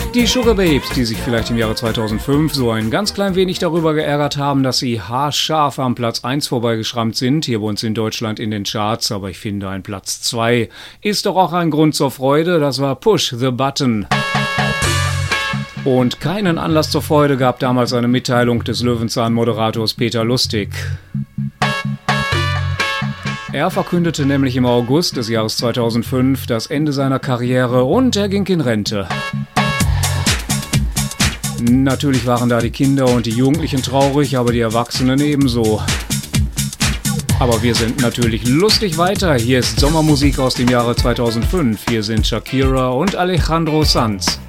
Die Sugababes, die sich vielleicht im Jahre 2005 so ein ganz klein wenig darüber geärgert haben, dass sie haarscharf am Platz 1 vorbeigeschrammt sind, hier bei uns in Deutschland in den Charts, aber ich finde, ein Platz 2 ist doch auch ein Grund zur Freude, das war Push the Button. Und keinen Anlass zur Freude gab damals eine Mitteilung des Löwenzahn-Moderators Peter Lustig. Er verkündete nämlich im August des Jahres 2005 das Ende seiner Karriere und er ging in Rente. Natürlich waren da die Kinder und die Jugendlichen traurig, aber die Erwachsenen ebenso. Aber wir sind natürlich lustig weiter. Hier ist Sommermusik aus dem Jahre 2005. Hier sind Shakira und Alejandro Sanz.